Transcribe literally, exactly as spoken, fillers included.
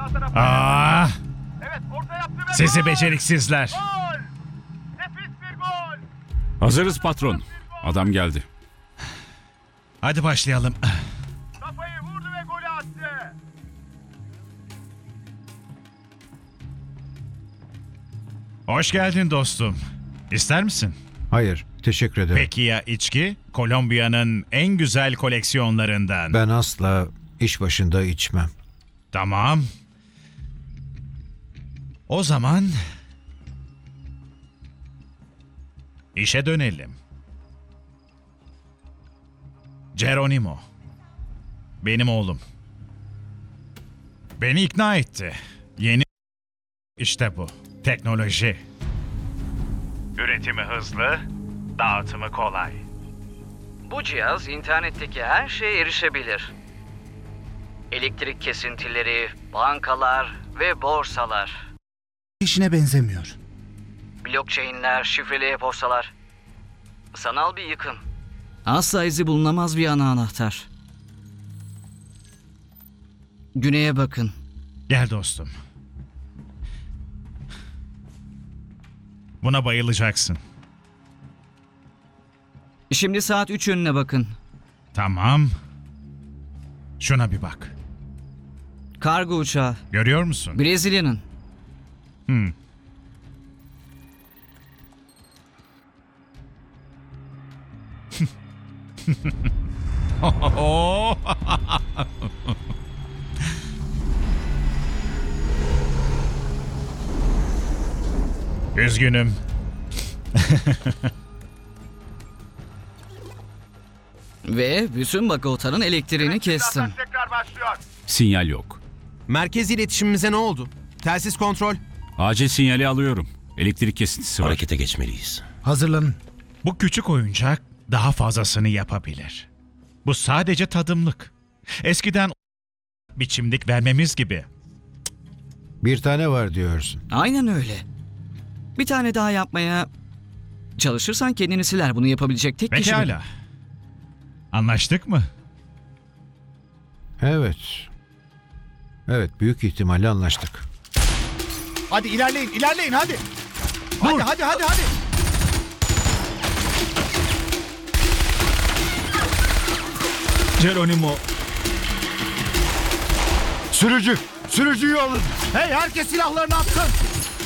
Sağ tarafa. Ah, Evet, orta yaptı ve sizi gol! beceriksizler. Gol! Nefis bir gol! Hazırız patron. Adam geldi. Hadi başlayalım. Kafayı vurdu ve golü attı. Hoş geldin dostum. İster misin? Hayır, teşekkür ederim. Peki ya içki? Kolombiya'nın en güzel koleksiyonlarından. Ben asla iş başında içmem. Tamam. O zaman işe dönelim. Geronimo. Benim oğlum. Beni ikna etti. Yeni işte bu. Teknoloji. Üretimi hızlı, dağıtımı kolay. Bu cihaz internetteki her şeye erişebilir. Elektrik kesintileri, bankalar ve borsalar, İşine benzemiyor. blockchain'ler, şifreli e-postalar. Sanal bir yıkım. Asla izi bulunamaz bir ana anahtar. Güneye bakın. Gel dostum. Buna bayılacaksın. Şimdi saat üç yönüne bakın. Tamam. Şuna bir bak. Kargo uçağı. Görüyor musun? Brezilya'nın. Hmm. Üzgünüm. Ve bütün Bogota'nın elektriğini kestim. Birazdan tekrar başlıyor. Sinyal yok. Merkez iletişimimize ne oldu? Telsiz kontrol. Acil sinyali alıyorum. Elektrik kesintisi var. Harekete geçmeliyiz. Hazırlanın. Bu küçük oyuncak daha fazlasını yapabilir. Bu sadece tadımlık. Eskiden biçimlik vermemiz gibi. Bir tane var diyorsun. Aynen öyle. Bir tane daha yapmaya çalışırsan kendini siler. Bunu yapabilecek tek kişi benim. Pekala. Anlaştık mı? Evet. Evet, büyük ihtimalle anlaştık. Hadi ilerleyin, ilerleyin hadi. Hadi, hadi, hadi, hadi. Geronimo. Sürücü! Sürücüyü alın! Hey, herkes silahlarını atsın.